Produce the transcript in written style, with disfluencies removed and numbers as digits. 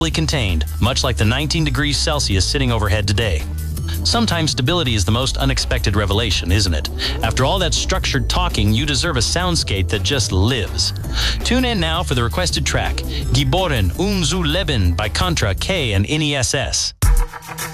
contained, much like the 19 degrees Celsius sitting overhead today. Sometimes stability is the most unexpected revelation, isn't it? After all that structured talking, you deserve a soundscape that just lives. Tune in now for the requested track, Geboren, zu leben by Contra K and NESS.